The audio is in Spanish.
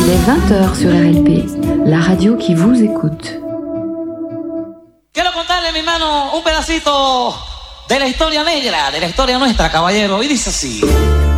Il est 20h sur RLP, la radio qui vous écoute. Quiero contarle, mi hermano, un pedacito de la historia negra, de la historia nuestra, caballero, y dice así.